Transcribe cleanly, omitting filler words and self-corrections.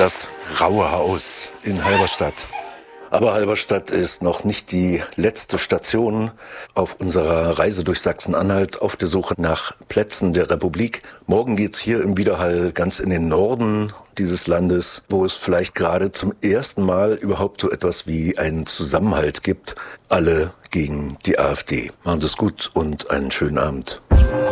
Das Raue Haus in Halberstadt. Aber Halberstadt ist noch nicht die letzte Station auf unserer Reise durch Sachsen-Anhalt auf der Suche nach Plätzen der Republik. Morgen geht's hier im Widerhall ganz in den Norden dieses Landes, wo es vielleicht gerade zum ersten Mal überhaupt so etwas wie einen Zusammenhalt gibt. Alle gegen die AfD. Machen Sie es gut und einen schönen Abend.